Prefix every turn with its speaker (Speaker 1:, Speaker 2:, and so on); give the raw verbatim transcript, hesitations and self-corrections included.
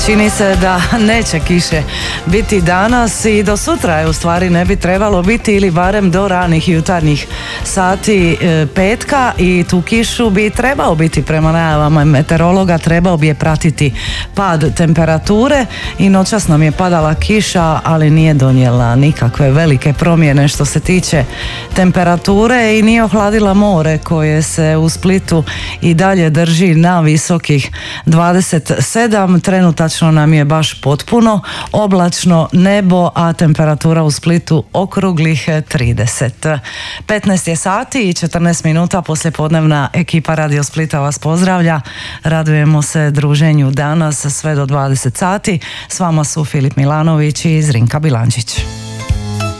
Speaker 1: čini se da neće kiše biti danas i do sutra je u stvari ne bi trebalo biti, ili barem do ranih jutarnjih sati e, petka, i tu kišu bi trebao biti prema najavama meteorologa, trebao bi je pratiti pad temperature i noćas nam je padala kiša, ali nije donijela nikakve velike promjene što se tiče temperature i nije ohladila more koje se u Splitu i dalje drži na visokih dvadeset sedam. Trenutačno nam je baš potpuno oblačno nebo, a temperatura u Splitu okruglih trideset. petnaest je sati i četrnaest minuta, poslijepodnevna ekipa Radio Splita vas pozdravlja. Radujemo se druženju danas sve do dvadeset sati. S vama su Filip Milanović i Zrinka Bilančić.